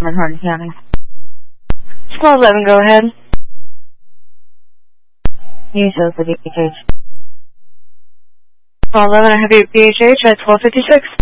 in Hardin County. Squad 11, go ahead. You show the BHH. Squad 11, I have you at BHH at 1256.